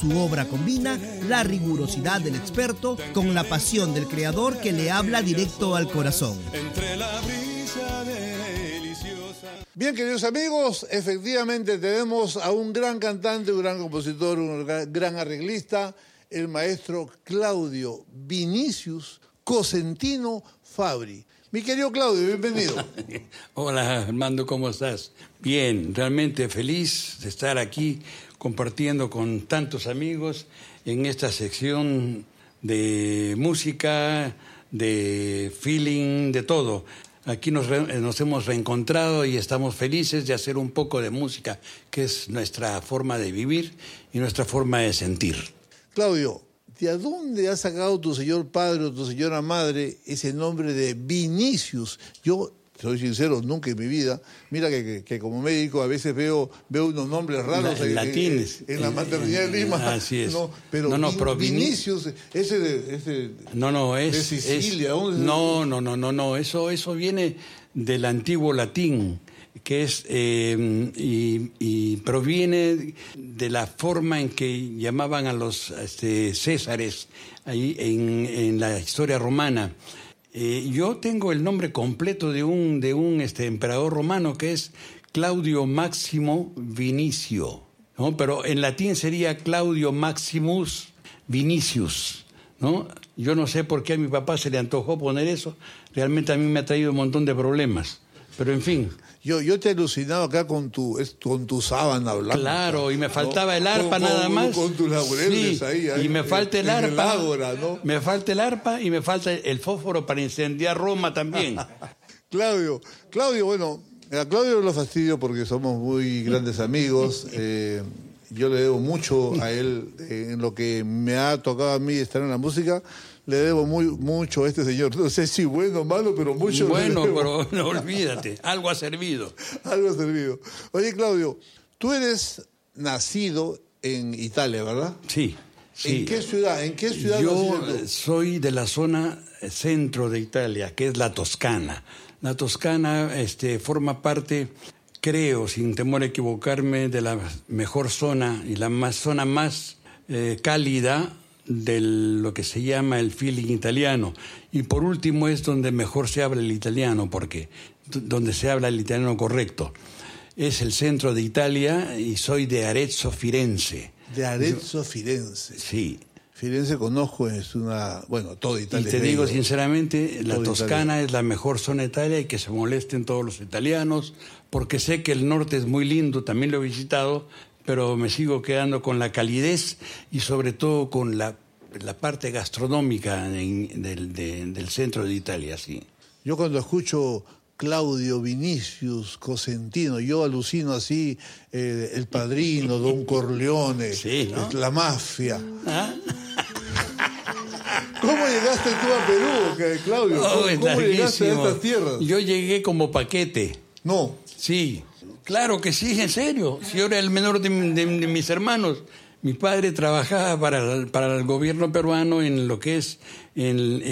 Su obra combina la rigurosidad del experto con la pasión del creador que le habla directo al corazón. Entre la brisa deliciosa. Bien, queridos amigos, efectivamente tenemos a un gran cantante, un gran compositor, un gran arreglista, el maestro Claudio Vinicius Cosentino Fabri. Mi querido Claudio, bienvenido. Hola, Armando, ¿cómo estás? Bien, realmente feliz de estar aquí compartiendo con tantos amigos en esta sección de música, de feeling, de todo. Aquí nos hemos reencontrado y estamos felices de hacer un poco de música, que es nuestra forma de vivir y nuestra forma de sentir. Claudio, ¿de dónde ha sacado tu señor padre o tu señora madre ese nombre de Vinicius? Yo, soy sincero, nunca en mi vida, mira que como médico a veces veo unos nombres raros en latines. En la maternidad de Lima. Así es. Pero Vinicius, ese de Sicilia. No, eso viene del antiguo latín, que es y proviene de la forma en que llamaban a los césares ahí en la historia romana. Yo tengo el nombre completo de un emperador romano, que es Claudio Máximo Vinicio, ¿no? Pero en latín sería Claudio Maximus Vinicius, ¿no? Yo no sé por qué a mi papá se le antojó poner eso. Realmente a mí me ha traído un montón de problemas. Pero en fin. Yo te he alucinado acá con tu sábana blanca. Claro, y me faltaba el arpa nada más. Con tus laureles sí, ahí. Y me falta el arpa. El ágora, ¿no? Me falta el arpa y me falta el fósforo para incendiar Roma también. Claudio, bueno, a Claudio no lo fastidio porque somos muy grandes amigos. Yo le debo mucho a él en lo que me ha tocado a mí estar en la música. Le debo mucho a este señor. No sé si bueno o malo, pero mucho. Bueno, pero no olvídate. Algo ha servido. Algo ha servido. Oye, Claudio, tú eres nacido en Italia, ¿verdad? Sí. ¿En qué ciudad? Yo soy de la zona centro de Italia, que es la Toscana. La Toscana forma parte, creo, sin temor a equivocarme, de la mejor zona y la zona más cálida de lo que se llama el feeling italiano. Y por último es donde mejor se habla el italiano, porque donde se habla el italiano correcto. Es el centro de Italia y soy de Arezzo, Firenze. De Arezzo, Firenze. Sí. Firenze conozco, toda Italia. Y te digo sinceramente, la Toscana es la mejor zona de Italia y que se molesten todos los italianos, porque sé que el norte es muy lindo, también lo he visitado, pero me sigo quedando con la calidez y sobre todo con la parte gastronómica del centro de Italia, sí. Yo cuando escucho Claudio Vinicius Cosentino, yo alucino así, El Padrino, Don Corleone, sí, ¿no? La mafia. ¿Ah? ¿Cómo llegaste tú a Perú, Claudio? ¿Cómo llegaste a estas tierras? Yo llegué como paquete. No. Sí. Claro que sí, en serio. Si yo era el menor de mis hermanos. Mi padre trabajaba para el gobierno peruano en lo que es